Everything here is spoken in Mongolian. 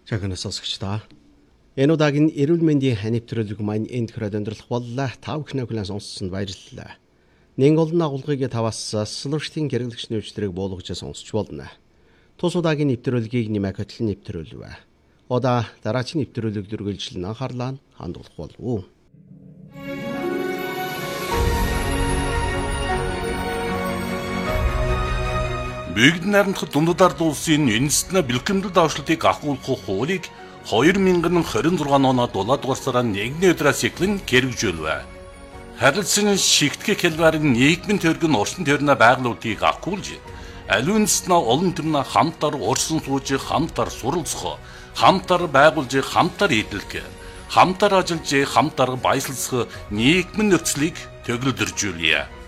Жагнаас сонсогчдоо. Энэ удаагийн эрүүл мэндийн нэвтрүүлэг маань энд хүрээд өндөрлөх боллоо. Та бүхний хүлээн сонссонд баярлалаа. Нэг олон агуулгыг таваас слуштын хэрэглэгч нөөцлөрийг буулгаж сонсч болно. Тус удаагийн нэвтрүүлгийг нэмэх хөтлөн нэвтрүүлв. Удаа дараагийн нэвтрүүлэг дүргэлжлэн анхаарлаа хандуулах болов. Бүгд найрамдах дундад улсын үндэстэн бэлтгэмдэл давшлтыг ахуулах хуулийг 2026 оноо 7 дугаар сарын 1-ний өдрөөс эхлэн хэрэгжүүлвэ. Харилцан шигтгэх хэлбэрийн нийгмийн төргөн орчин төрнө байгууллагыг ахуулж, аливаа үндэстэн олон төрнө хамтар урсан сууж, хамтар суралцах, хамтар байгуулж, хамтар эдэлэх, хамтар ажиллаж, хамтар баясгалах нийгмийн нөхцөлийг төгөлдржүүлье.